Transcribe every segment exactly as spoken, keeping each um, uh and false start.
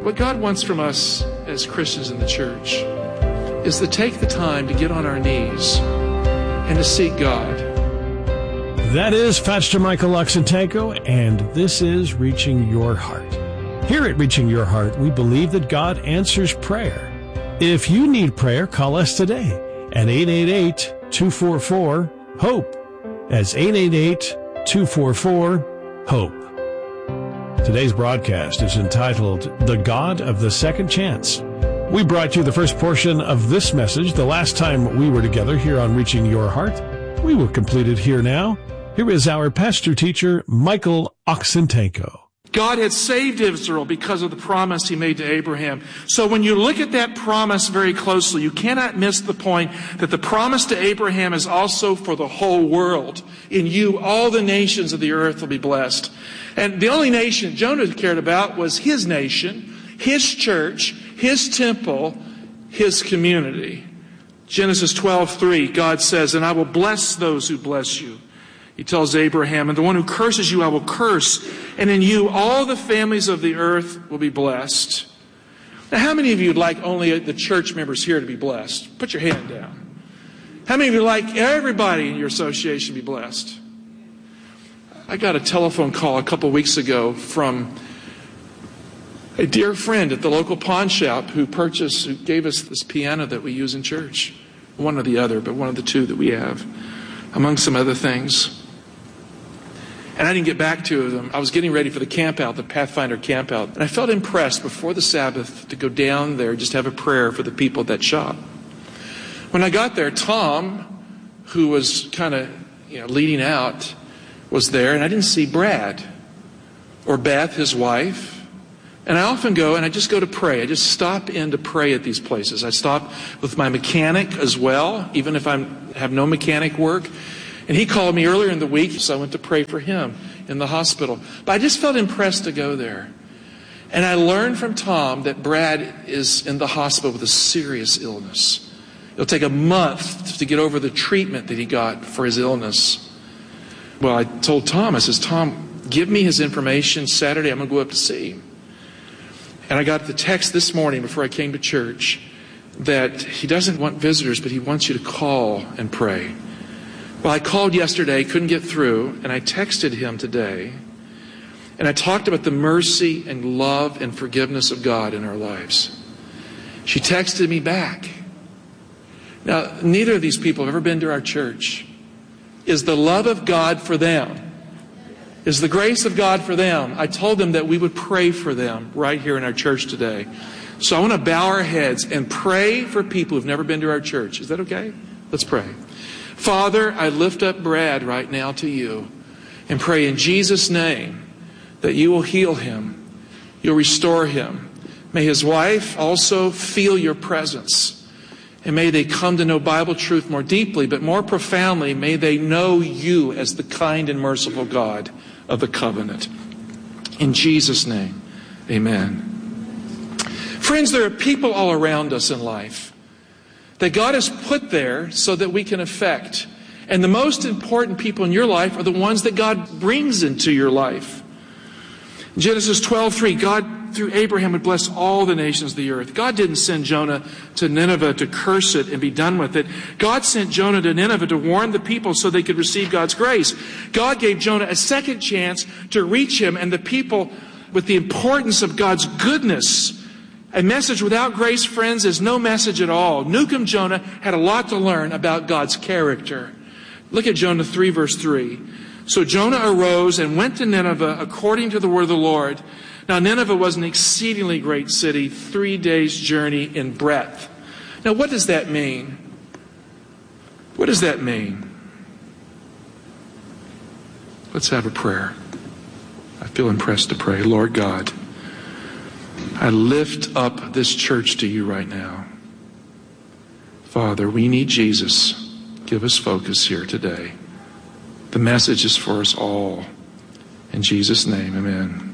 What God wants from us as Christians in the church is to take the time to get on our knees and to seek God. That is Pastor Michael Oxentenko, and this is Reaching Your Heart. Here at Reaching Your Heart, we believe that God answers prayer. If you need prayer, call us today at eight eight eight, two four four, HOPE. That's eight eight eight, two four four, HOPE. Today's broadcast is entitled, The God of the Second Chance. We brought you the first portion of this message the last time we were together here on Reaching Your Heart. We will complete it here now. Here is our pastor teacher, Michael Oxentenko. God had saved Israel because of the promise he made to Abraham. So when you look at that promise very closely, you cannot miss the point that the promise to Abraham is also for the whole world. In you, all the nations of the earth will be blessed. And the only nation Jonah cared about was his nation, his church, his temple, his community. Genesis twelve three, God says, "And I will bless those who bless you." He tells Abraham, "And the one who curses you I will curse, and in you all the families of the earth will be blessed." Now, how many of you would like only the church members here to be blessed? Put your hand down. How many of you would like everybody in your association to be blessed? I got a telephone call a couple weeks ago from a dear friend at the local pawn shop who purchased, who gave us this piano that we use in church. One or the other, but one of the two that we have, among some other things. And I didn't get back to them. I was getting ready for the camp out, the Pathfinder camp out. And I felt impressed before the Sabbath to go down there, just have a prayer for the people at that shop. When I got there, Tom, who was kind of, you know, leading out, was there. And I didn't see Brad or Beth, his wife. And I often go and I just go to pray. I just stop in to pray at these places. I stop with my mechanic as well, even if I have no mechanic work. And he called me earlier in the week, so I went to pray for him in the hospital. But I just felt impressed to go there. And I learned from Tom that Brad is in the hospital with a serious illness. It'll take a month to get over the treatment that he got for his illness. Well, I told Tom, I says, "Tom, give me his information. Saturday I'm going to go up to see him." And I got the text this morning before I came to church that he doesn't want visitors, but he wants you to call and pray. Well, I called yesterday, couldn't get through, and I texted him today. And I talked about the mercy and love and forgiveness of God in our lives. She texted me back. Now, neither of these people have ever been to our church. Is the love of God for them? Is the grace of God for them? I told them that we would pray for them right here in our church today. So I want to bow our heads and pray for people who've never been to our church. Is that okay? Let's pray. Father, I lift up Brad right now to you and pray in Jesus' name that you will heal him. You'll restore him. May his wife also feel your presence. And may they come to know Bible truth more deeply, but more profoundly, may they know you as the kind and merciful God of the covenant. In Jesus' name, amen. Friends, there are people all around us in life that God has put there so that we can affect. And the most important people in your life are the ones that God brings into your life. In Genesis twelve three, God, through Abraham, would bless all the nations of the earth. God didn't send Jonah to Nineveh to curse it and be done with it. God sent Jonah to Nineveh to warn the people so they could receive God's grace. God gave Jonah a second chance to reach him and the people with the importance of God's goodness. A message without grace, friends, is no message at all. Newcomb Jonah had a lot to learn about God's character. Look at Jonah three, verse three. So Jonah arose and went to Nineveh according to the word of the Lord. Now Nineveh was an exceedingly great city, three days' journey in breadth. Now what does that mean? What does that mean? Let's have a prayer. I feel impressed to pray. Lord God, I lift up this church to you right now. Father, we need Jesus. Give us focus here today. The message is for us all. In Jesus' name, amen.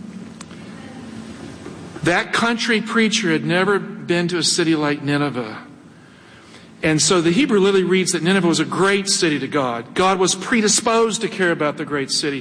That country preacher had never been to a city like Nineveh. And so the Hebrew literally reads that Nineveh was a great city to God. God was predisposed to care about the great city.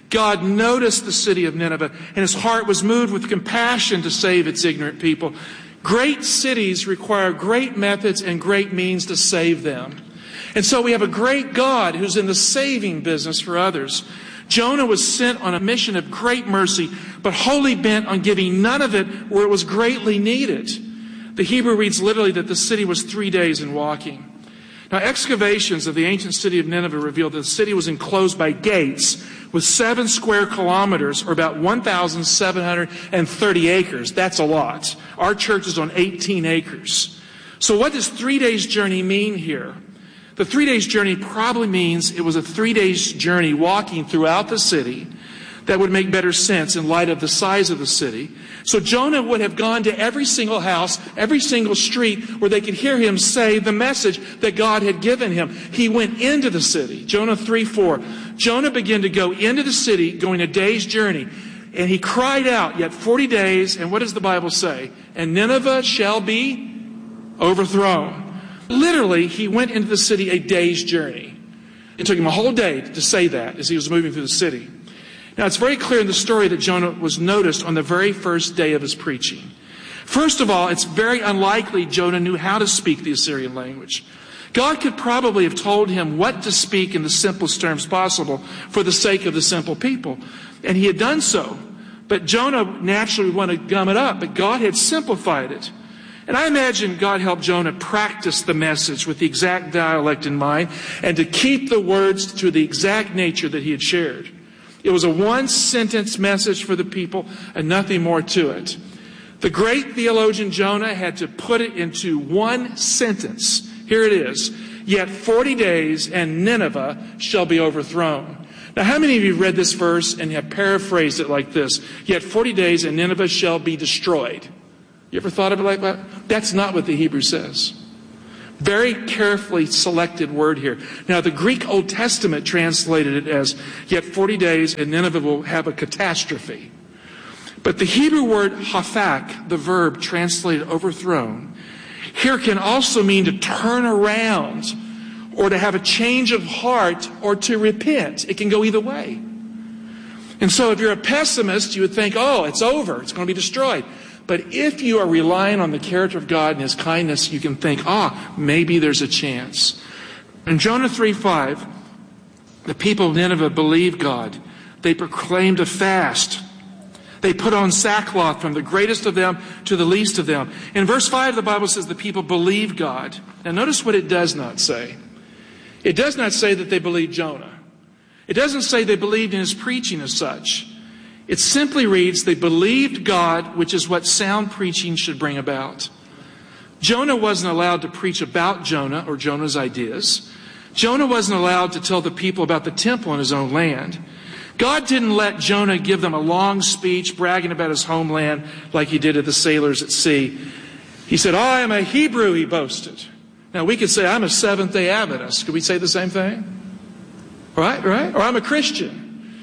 God noticed the city of Nineveh, and his heart was moved with compassion to save its ignorant people. Great cities require great methods and great means to save them. And so we have a great God who's in the saving business for others. Jonah was sent on a mission of great mercy, but wholly bent on giving none of it where it was greatly needed. The Hebrew reads literally that the city was three days in walking. Now, excavations of the ancient city of Nineveh revealed that the city was enclosed by gates with seven square kilometers, or about one thousand seven hundred thirty acres. That's a lot. Our church is on eighteen acres. So what does three days journey mean here? The three days journey probably means it was a three days journey walking throughout the city. That would make better sense in light of the size of the city. So Jonah would have gone to every single house, every single street where they could hear him say the message that God had given him. He went into the city. Jonah three four. Jonah began to go into the city, going a day's journey. And he cried out, yet forty days, and what does the Bible say? And Nineveh shall be overthrown. Literally, he went into the city a day's journey. It took him a whole day to say that as he was moving through the city. Now, it's very clear in the story that Jonah was noticed on the very first day of his preaching. First of all, it's very unlikely Jonah knew how to speak the Assyrian language. God could probably have told him what to speak in the simplest terms possible for the sake of the simple people. And he had done so. But Jonah naturally would want to gum it up, but God had simplified it. And I imagine God helped Jonah practice the message with the exact dialect in mind and to keep the words to the exact nature that he had shared. It was a one-sentence message for the people and nothing more to it. The great theologian Jonah had to put it into one sentence. Here it is. Yet forty days and Nineveh shall be overthrown. Now, how many of you have read this verse and have paraphrased it like this? Yet forty days and Nineveh shall be destroyed. You ever thought of it like that? That's not what the Hebrew says. Very carefully selected word here. Now, the Greek Old Testament translated it as, yet forty days and Nineveh will have a catastrophe. But the Hebrew word hafak, the verb translated overthrown, here can also mean to turn around or to have a change of heart or to repent. It can go either way. And so if you're a pessimist, you would think, oh, it's over. It's going to be destroyed. But if you are relying on the character of God and his kindness, you can think, ah, maybe there's a chance. In Jonah three five, the people of Nineveh believed God. They proclaimed a fast. They put on sackcloth from the greatest of them to the least of them. In verse five, the Bible says the people believed God. Now notice what it does not say. It does not say that they believed Jonah. It doesn't say they believed in his preaching as such. It simply reads, they believed God, which is what sound preaching should bring about. Jonah wasn't allowed to preach about Jonah or Jonah's ideas. Jonah wasn't allowed to tell the people about the temple in his own land. God didn't let Jonah give them a long speech bragging about his homeland like he did to the sailors at sea. He said, I am a Hebrew, he boasted. Now we could say, I'm a Seventh-day Adventist. Could we say the same thing? Right, right? Or I'm a Christian.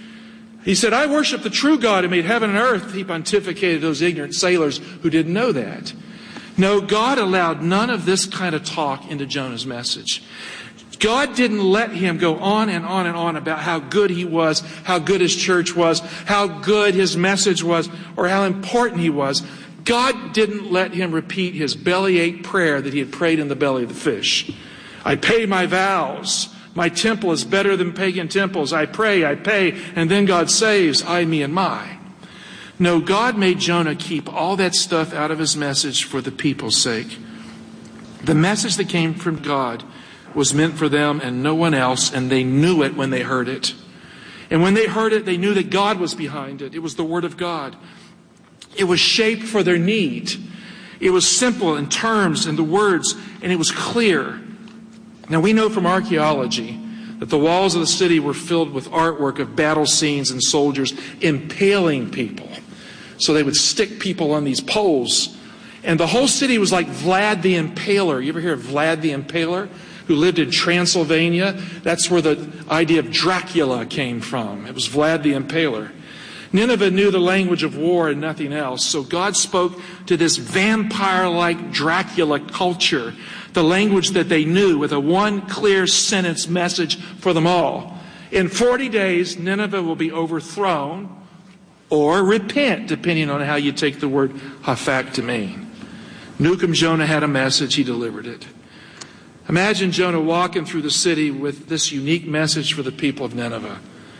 He said, I worship the true God who made heaven and earth. He pontificated those ignorant sailors who didn't know that. No, God allowed none of this kind of talk into Jonah's message. God didn't let him go on and on and on about how good he was, how good his church was, how good his message was, or how important he was. God didn't let him repeat his bellyache prayer that he had prayed in the belly of the fish. I pay my vows. My temple is better than pagan temples. I pray, I pay, and then God saves, I, me, and my. No, God made Jonah keep all that stuff out of his message for the people's sake. The message that came from God was meant for them and no one else, and they knew it when they heard it. And when they heard it, they knew that God was behind it. It was the Word of God. It was shaped for their need. It was simple in terms and the words, and it was clear. Now, we know from archaeology that the walls of the city were filled with artwork of battle scenes and soldiers impaling people. So they would stick people on these poles. And the whole city was like Vlad the Impaler. You ever hear of Vlad the Impaler, who lived in Transylvania? That's where the idea of Dracula came from. It was Vlad the Impaler. Nineveh knew the language of war and nothing else. So God spoke to this vampire-like Dracula culture, the language that they knew, with a one clear sentence message for them all. In forty days, Nineveh will be overthrown or repent, depending on how you take the word hafak to mean. Nukum Jonah had a message. He delivered it. Imagine Jonah walking through the city with this unique message for the people of Nineveh.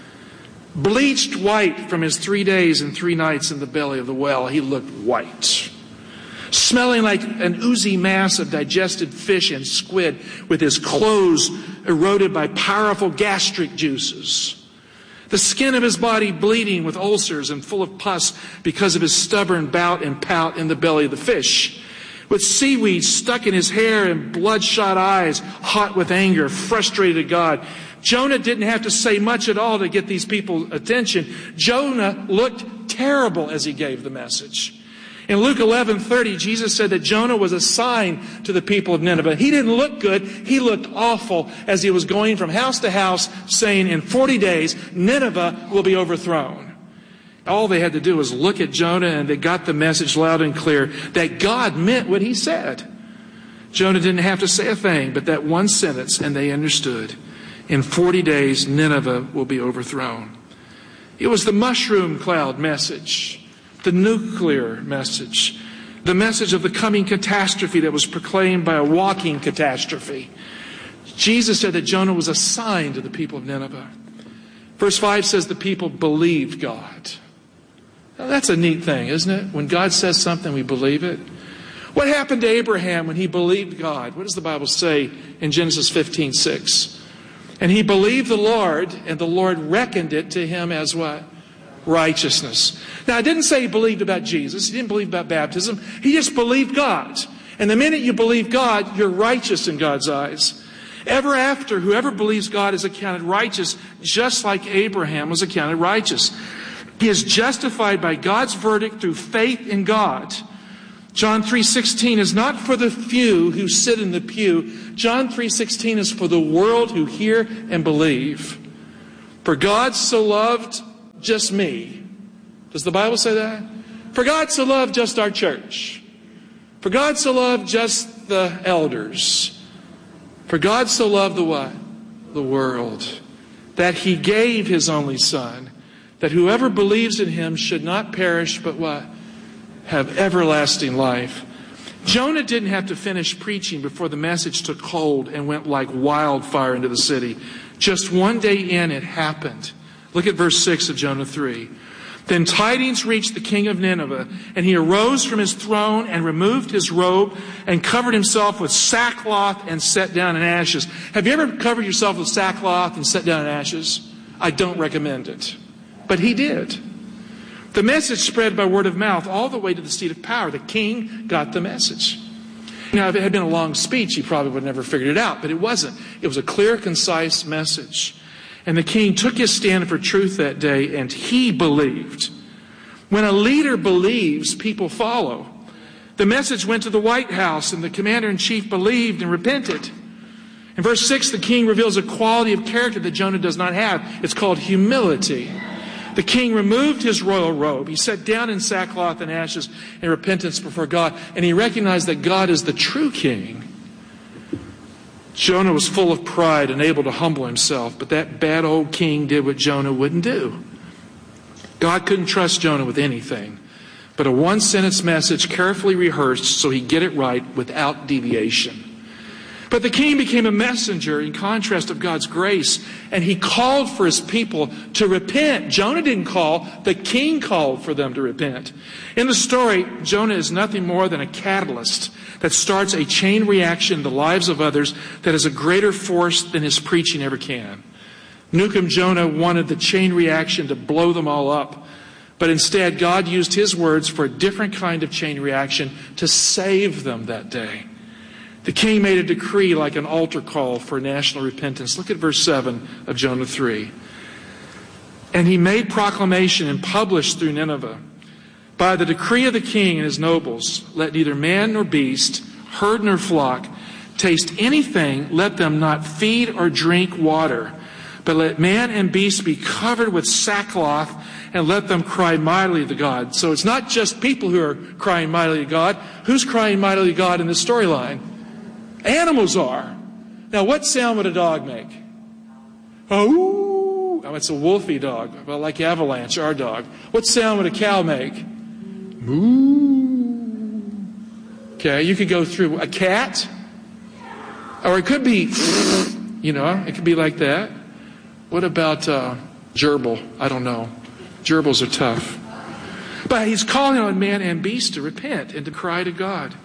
Bleached white from his three days and three nights in the belly of the well, he looked white. Smelling like an oozy mass of digested fish and squid, with his clothes eroded by powerful gastric juices. The skin of his body bleeding with ulcers and full of pus because of his stubborn bout and pout in the belly of the fish. With seaweed stuck in his hair and bloodshot eyes, hot with anger, frustrated at God. Jonah didn't have to say much at all to get these people's attention. Jonah looked terrible as he gave the message. In Luke eleven thirty, Jesus said that Jonah was a sign to the people of Nineveh. He didn't look good. He looked awful as he was going from house to house saying, in forty days, Nineveh will be overthrown. All they had to do was look at Jonah, and they got the message loud and clear that God meant what he said. Jonah didn't have to say a thing but that one sentence, and they understood. In forty days, Nineveh will be overthrown. It was the mushroom cloud message. The nuclear message, the message of the coming catastrophe that was proclaimed by a walking catastrophe. Jesus said that Jonah was a sign to the people of Nineveh. Verse five says the people believed God. Now that's a neat thing, isn't it? When God says something, we believe it. What happened to Abraham when he believed God? What does the Bible say in Genesis fifteen six? And he believed the Lord, and the Lord reckoned it to him as what? Righteousness. Now, I didn't say he believed about Jesus. He didn't believe about baptism. He just believed God. And the minute you believe God, you're righteous in God's eyes. Ever after, whoever believes God is accounted righteous, just like Abraham was accounted righteous. He is justified by God's verdict through faith in God. John three sixteen is not for the few who sit in the pew. John three sixteen is for the world who hear and believe. For God so loved just me. Does the Bible say that? For God so loved just our church. For God so loved just the elders. For God so loved the what? The world. That he gave his only Son. That whoever believes in him should not perish, but what? Have everlasting life. Jonah didn't have to finish preaching before the message took hold and went like wildfire into the city. Just one day in, it happened. Look at verse six of Jonah three. Then tidings reached the king of Nineveh, and he arose from his throne and removed his robe and covered himself with sackcloth and sat down in ashes. Have you ever covered yourself with sackcloth and sat down in ashes? I don't recommend it. But he did. The message spread by word of mouth all the way to the seat of power. The king got the message. Now, if it had been a long speech, he probably would have never figured it out, but it wasn't. It was a clear, concise message. And the king took his stand for truth that day, and he believed. When a leader believes, people follow. The message went to the White House, and the commander-in-chief believed and repented. In verse six, the king reveals a quality of character that Jonah does not have. It's called humility. The king removed his royal robe. He sat down in sackcloth and ashes in repentance before God, and he recognized that God is the true king. Jonah was full of pride and able to humble himself, but that bad old king did what Jonah wouldn't do. God couldn't trust Jonah with anything, but a one-sentence message carefully rehearsed so he'd get it right without deviation. But the king became a messenger in contrast of God's grace, and he called for his people to repent. Jonah didn't call, the king called for them to repent. In the story, Jonah is nothing more than a catalyst that starts a chain reaction in the lives of others that is a greater force than his preaching ever can. Nukum Jonah wanted the chain reaction to blow them all up, but instead God used his words for a different kind of chain reaction to save them that day. The king made a decree like an altar call for national repentance. Look at verse seven of Jonah three. And he made proclamation and published through Nineveh, by the decree of the king and his nobles, let neither man nor beast, herd nor flock, taste anything, let them not feed or drink water, but let man and beast be covered with sackcloth, and let them cry mightily to God. So it's not just people who are crying mightily to God. Who's crying mightily to God in this storyline? Animals are. Now, what sound would a dog make? Oh, Oh, it's a wolfy dog, about like Avalanche, our dog. What sound would a cow make? Moo. Okay, you could go through a cat, or it could be, you know, it could be like that. What about uh, gerbil? I don't know. Gerbils are tough. But he's calling on man and beast to repent and to cry to God.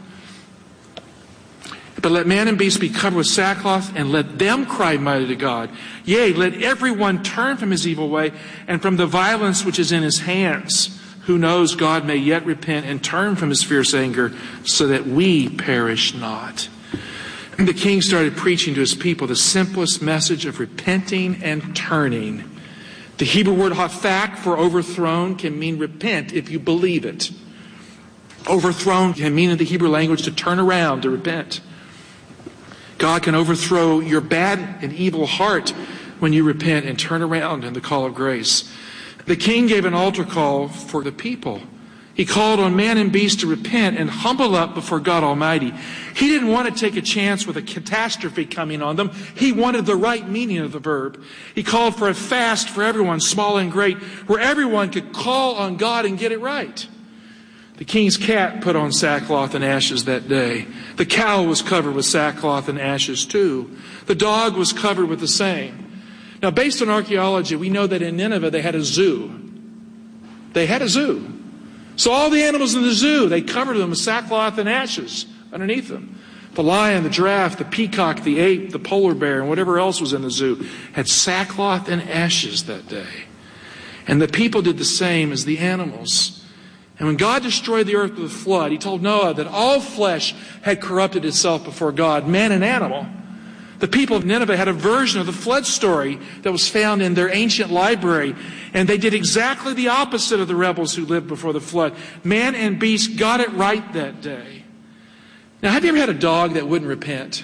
But let man and beast be covered with sackcloth, and let them cry mighty to God. Yea, let everyone turn from his evil way and from the violence which is in his hands. Who knows, God may yet repent and turn from his fierce anger, so that we perish not. And the king started preaching to his people the simplest message of repenting and turning. The Hebrew word hafak for overthrown can mean repent if you believe it. Overthrown can mean in the Hebrew language to turn around, to repent. God can overthrow your bad and evil heart when you repent and turn around in the call of grace. The king gave an altar call for the people. He called on man and beast to repent and humble up before God Almighty. He didn't want to take a chance with a catastrophe coming on them. He wanted the right meaning of the verb. He called for a fast for everyone, small and great, where everyone could call on God and get it right. The king's cat put on sackcloth and ashes that day. The cow was covered with sackcloth and ashes too. The dog was covered with the same. Now, based on archaeology, we know that in Nineveh they had a zoo. They had a zoo. So all the animals in the zoo, they covered them with sackcloth and ashes underneath them. The lion, the giraffe, the peacock, the ape, the polar bear, and whatever else was in the zoo had sackcloth and ashes that day. And the people did the same as the animals. And when God destroyed the earth with a flood, he told Noah that all flesh had corrupted itself before God, man and animal. The people of Nineveh had a version of the flood story that was found in their ancient library. And they did exactly the opposite of the rebels who lived before the flood. Man and beast got it right that day. Now, have you ever had a dog that wouldn't repent?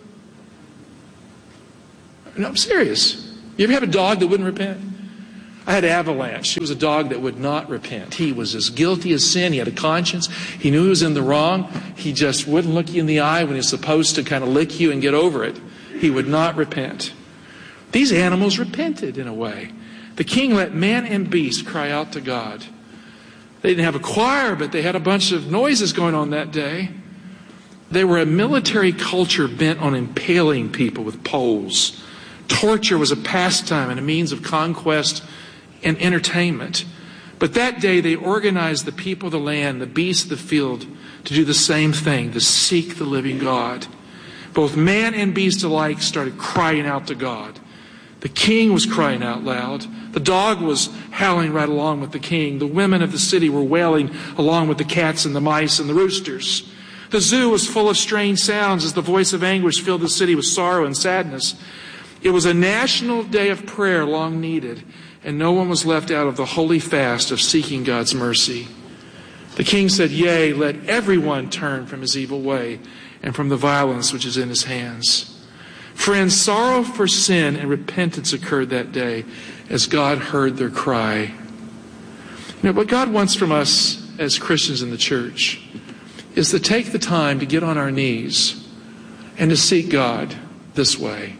No, I'm serious. You ever have a dog that wouldn't repent? I had Avalanche. He was a dog that would not repent. He was as guilty as sin. He had a conscience. He knew he was in the wrong. He just wouldn't look you in the eye when he's supposed to kind of lick you and get over it. He would not repent. These animals repented in a way. The king let man and beast cry out to God. They didn't have a choir, but they had a bunch of noises going on that day. They were a military culture bent on impaling people with poles. Torture was a pastime and a means of conquest and entertainment. But that day they organized the people of the land, the beasts of the field, to do the same thing, to seek the living God. Both man and beast alike started crying out to God. The king was crying out loud. The dog was howling right along with the king. The women of the city were wailing along with the cats and the mice and the roosters. The zoo was full of strange sounds as the voice of anguish filled the city with sorrow and sadness. It was a national day of prayer long needed, and no one was left out of the holy fast of seeking God's mercy. The king said, "Yea, let everyone turn from his evil way and from the violence which is in his hands." Friends, sorrow for sin and repentance occurred that day as God heard their cry. You know, what God wants from us as Christians in the church is to take the time to get on our knees and to seek God this way.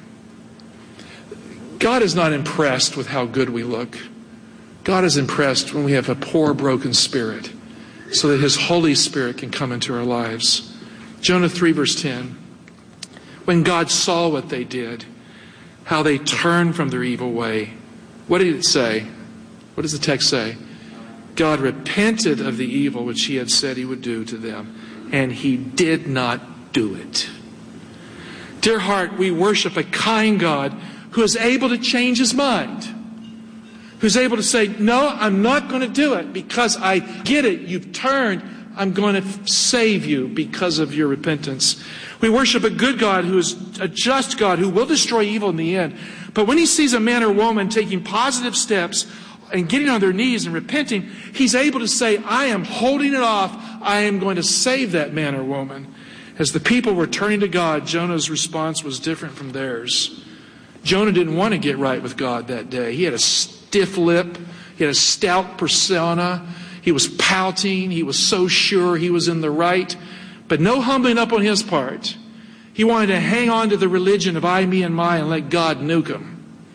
God is not impressed with how good we look. God is impressed when we have a poor, broken spirit so that His Holy Spirit can come into our lives. Jonah three verse ten. When God saw what they did, how they turned from their evil way, what did it say? What does the text say? God repented of the evil which He had said He would do to them, and He did not do it. Dear heart, we worship a kind God who is able to change His mind. Who's able to say, no, I'm not going to do it because I get it. You've turned. I'm going to save you because of your repentance. We worship a good God who is a just God who will destroy evil in the end. But when He sees a man or woman taking positive steps and getting on their knees and repenting, He's able to say, I am holding it off. I am going to save that man or woman. As the people were turning to God, Jonah's response was different from theirs. Jonah didn't want to get right with God that day. He had a stiff lip. He had a stout persona. He was pouting. He was so sure he was in the right. But no humbling up on his part. He wanted to hang on to the religion of I, me, and my and let God nuke him.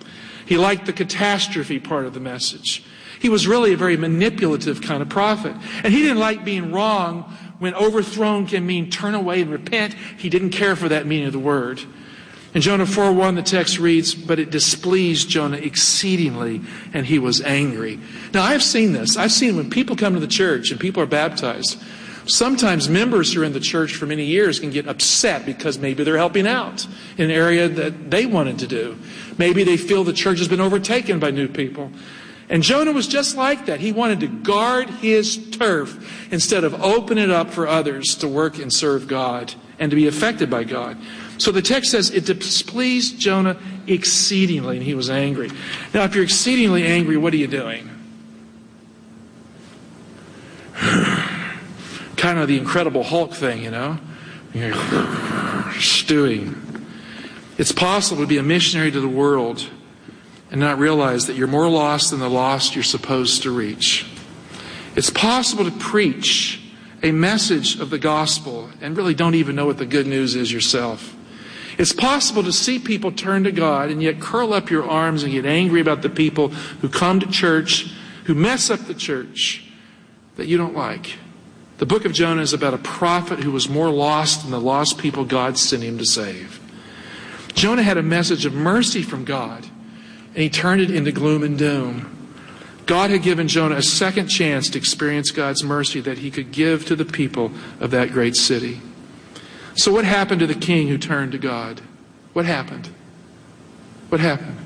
He liked the catastrophe part of the message. He was really a very manipulative kind of prophet. And he didn't like being wrong when overthrown can mean turn away and repent. He didn't care for that meaning of the word. In Jonah four one, the text reads, but it displeased Jonah exceedingly, and he was angry. Now, I've seen this. I've seen when people come to the church and people are baptized, sometimes members who are in the church for many years can get upset because maybe they're helping out in an area that they wanted to do. Maybe they feel the church has been overtaken by new people. And Jonah was just like that. He wanted to guard his turf instead of open it up for others to work and serve God and to be affected by God. So the text says it displeased Jonah exceedingly, and he was angry. Now, if you're exceedingly angry, what are you doing? Kind of the Incredible Hulk thing, you know? You're stewing. It's possible to be a missionary to the world and not realize that you're more lost than the lost you're supposed to reach. It's possible to preach a message of the gospel and really don't even know what the good news is yourself. It's possible to see people turn to God and yet curl up your arms and get angry about the people who come to church, who mess up the church, that you don't like. The book of Jonah is about a prophet who was more lost than the lost people God sent him to save. Jonah had a message of mercy from God, and he turned it into gloom and doom. God had given Jonah a second chance to experience God's mercy that he could give to the people of that great city. So what happened to the king who turned to God? What happened? What happened?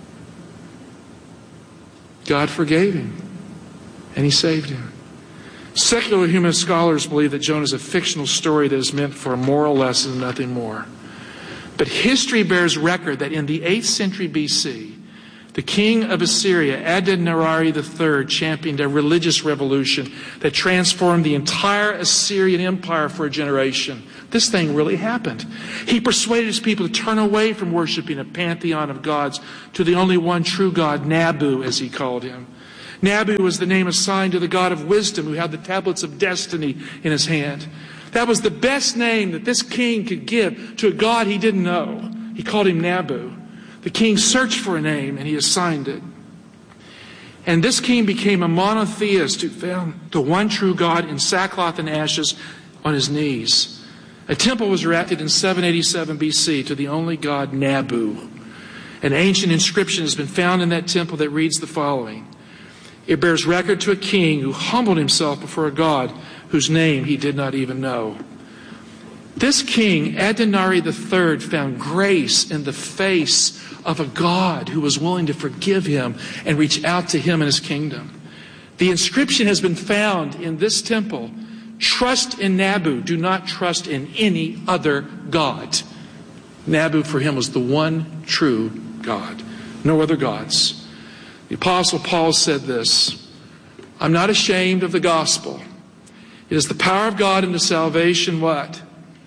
God forgave him, and he saved him. Secular humanist scholars believe that Jonah is a fictional story that is meant for a moral lesson and nothing more. But history bears record that in the eighth century B C, the king of Assyria, Adad-nirari the third, championed a religious revolution that transformed the entire Assyrian empire for a generation. This thing really happened. He persuaded his people to turn away from worshiping a pantheon of gods to the only one true God, Nabu, as he called him. Nabu was the name assigned to the God of wisdom who had the tablets of destiny in his hand. That was the best name that this king could give to a God he didn't know. He called him Nabu. The king searched for a name and he assigned it. And this king became a monotheist who found the one true God in sackcloth and ashes on his knees. A temple was erected in seven eighty-seven B C to the only God, Nabu. An ancient inscription has been found in that temple that reads the following. It bears record to a king who humbled himself before a God whose name he did not even know. This king, Adad-nirari the third, found grace in the face of a God who was willing to forgive him and reach out to him in his kingdom. The inscription has been found in this temple. Trust in Nabu. Do not trust in any other God. Nabu for him was the one true God. No other gods. The Apostle Paul said this, I'm not ashamed of the gospel. It is the power of God unto salvation, what?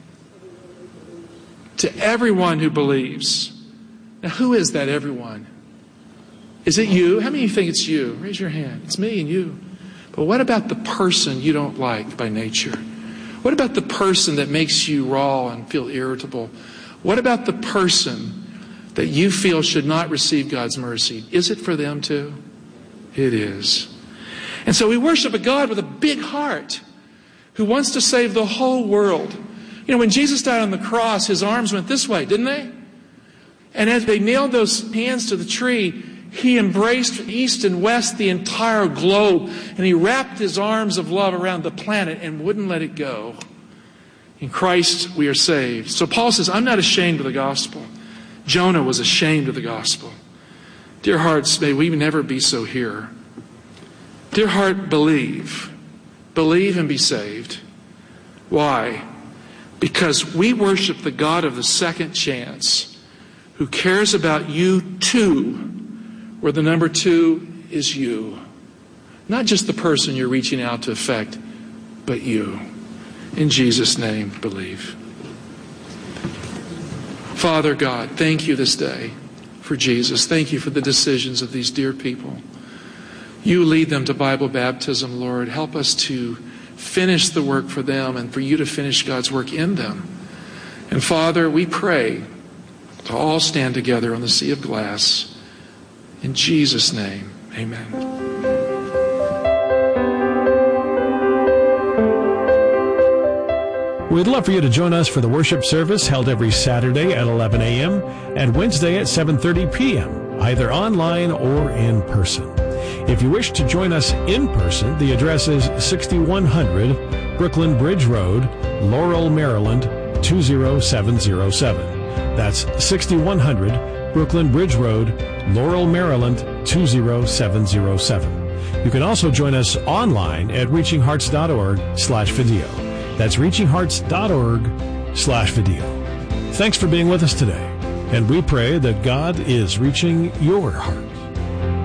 To everyone who believes. Now, who is that everyone? Is it you? How many of you think it's you? Raise your hand. It's me and you. But what about the person you don't like by nature? What about the person that makes you raw and feel irritable? What about the person that you feel should not receive God's mercy? Is it for them too? It is. And so we worship a God with a big heart who wants to save the whole world. You know, when Jesus died on the cross, his arms went this way, didn't they? And as they nailed those hands to the tree, he embraced east and west the entire globe, and he wrapped his arms of love around the planet and wouldn't let it go. In Christ we are saved. So Paul says, I'm not ashamed of the gospel. Jonah was ashamed of the gospel. Dear hearts, may we never be so here. Dear heart, believe. Believe and be saved. Why? Because we worship the God of the second chance, who cares about you too, where the number two is you. Not just the person you're reaching out to affect, but you. In Jesus' name, believe. Father God, thank you this day for Jesus. Thank you for the decisions of these dear people. You lead them to Bible baptism, Lord. Help us to finish the work for them and for you to finish God's work in them. And Father, we pray to all stand together on the sea of glass In Jesus' name, amen. We'd love for you to join us for the worship service held every Saturday at eleven a.m. and Wednesday at seven thirty p.m., either online or in person. If you wish to join us in person, the address is sixty-one hundred Brooklyn Bridge Road, Laurel, Maryland, two zero seven zero seven. That's sixty-one hundred Brooklyn Bridge Road, Laurel, Maryland, two zero seven zero seven. You can also join us online at reachinghearts.org slash video. That's reachinghearts.org slash video. Thanks for being with us today, and we pray that God is reaching your heart.